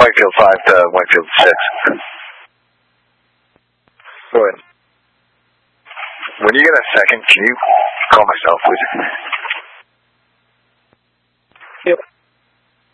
Whitefield 5 to Whitefield 6. Go ahead. When you get a second, can you call myself, please?